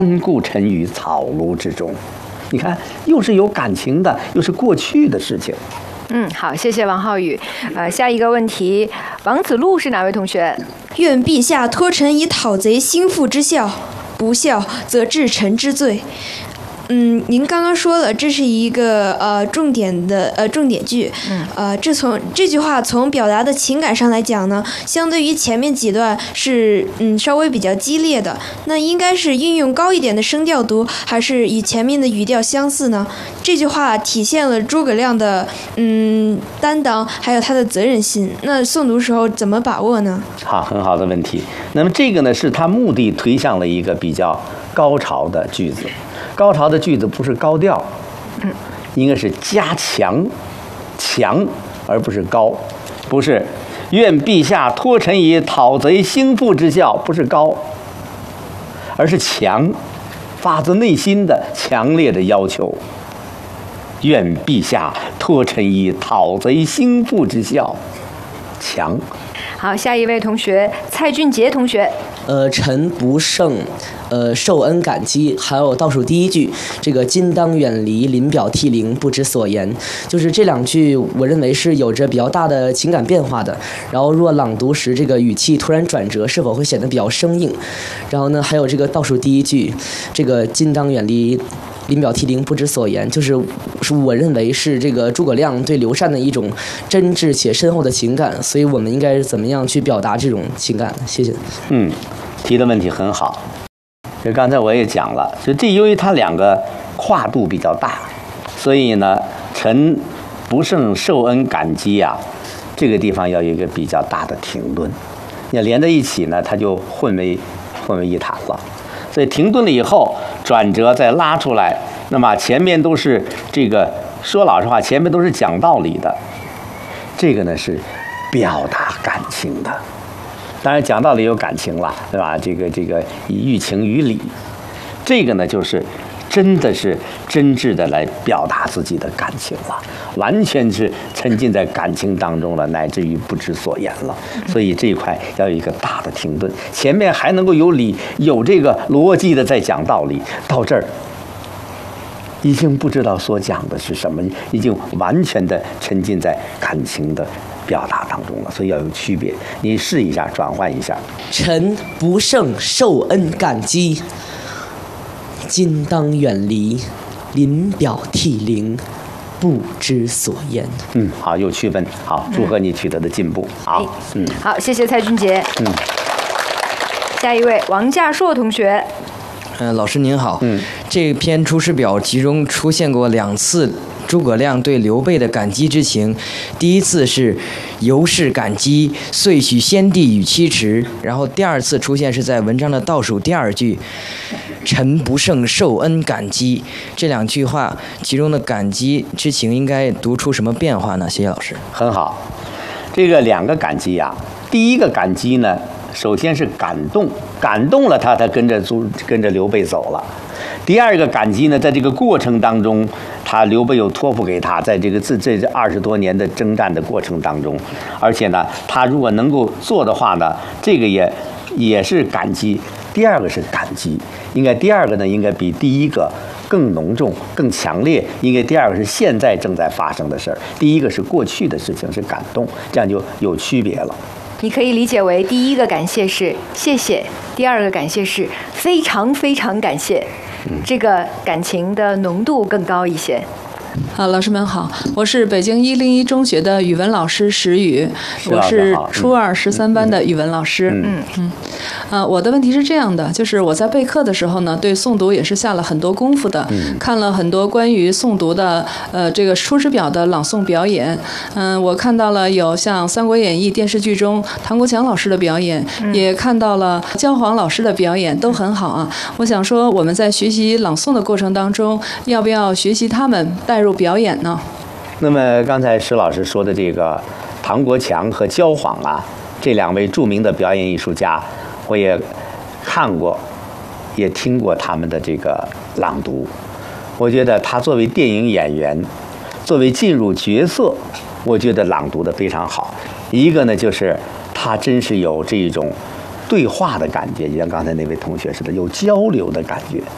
故尘于草庐之中。你看，又是有感情的，又是过去的事情。 好，谢谢王浩宇。下一个问题，王子路是哪位同学？ 愿陛下托臣以讨贼兴复之效，不效则治臣之罪。您刚刚说了，这是一个重点句。这句话从表达的情感上来讲呢，相对于前面几段是稍微比较激烈的。那应该是运用高一点的声调读，还是与前面的语调相似呢？这句话体现了诸葛亮的担当，还有他的责任心。那诵读时候怎么把握呢？ 好，很好的问题。那么这个呢，是他目的推向了一个比较高潮的句子。高潮的句子不是高调，应该是加强，强而不是高，不是愿陛下托臣以讨贼兴复之效，不是高，而是强，发自内心的强烈的要求。愿陛下托臣以讨贼兴复之效，强。 好，下一位同学蔡俊杰同学。 臣不胜受恩感激，还有倒数第一句，这个今当远离，临表涕零，不知所言，就是这两句，我认为是有着比较大的情感变化的。然后若朗读时这个语气突然转折，是否会显得比较生硬？然后呢，还有这个倒数第一句，这个今当远离，临表涕零，不知所言，就是我认为是这个诸葛亮对刘禅的一种真挚且深厚的情感，所以我们应该怎么样去表达这种情感？谢谢。 提的问题很好。这刚才我也讲了，就这由于它两个跨度比较大，所以呢，臣不胜受恩感激啊，这个地方要有一个比较大的停顿。你要连在一起呢，它就混为一谈了。所以停顿了以后，转折再拉出来，那么前面都是这个说老实话，前面都是讲道理的，这个呢是表达感情的。当然讲道理有感情了，对吧？这个寓情于理，这个呢就是真的是真挚的来表达自己的感情了，完全是沉浸在感情当中了，乃至于不知所言了。所以这一块要有一个大的停顿，前面还能够有理有这个逻辑的在讲道理，到这儿已经不知道所讲的是什么，已经完全的沉浸在感情的表达当中了，所以要有区别。你试一下，转换一下。 臣不胜受恩感激，今当远离，临表涕零，不知所言。 好，有区分。好，祝贺你取得的进步。好， 好，谢谢蔡俊杰。下一位王稼硕同学。 老师您好。这篇《出师表》其中出现过2次诸葛亮对刘备的感激之情。第一次是由是感激，遂许先帝与妻池。然后第2次出现是在文章的倒数第2句，臣不胜受恩感激。这2句话其中的感激之情应该读出什么变化呢？谢谢老师。 很好，这个2个感激啊，第一个感激呢，首先是感动了他跟着刘备走了。第2个感激呢，在这个过程当中，刘备又托付给他，在这20多年的征战的过程当中，而且呢，他如果能够做的话呢，这个也是感激。第2个是感激，应该第2个呢，应该比第1个更浓重、更强烈。应该第2个是现在正在发生的事儿，第1个是过去的事情，是感动，这样就有区别了。 你可以理解为第1个感谢是谢谢，第2个感谢是非常非常感谢，这个感情的浓度更高一些。 老师们好，我是北京101中学的语文老师石宇，我是初2 13班的语文老师。我的问题是这样的，就是我在备课的时候呢，对诵读也是下了很多功夫的，看了很多关于诵读的这个《出师表》的朗诵表演。我看到了有像《三国演义》电视剧中唐国强老师的表演，也看到了焦黄老师的表演，都很好啊。我想说，我们在学习朗诵的过程当中，要不要学习他们带入表演呢？ 那么刚才石老师说的这个唐国强和焦晃啊，这2位著名的表演艺术家，我也看过，也听过他们的这个朗读。我觉得他作为电影演员，作为进入角色，我觉得朗读的非常好。一个呢，就是他真是有这种对话的感觉，就像刚才那位同学似的，有交流的感觉。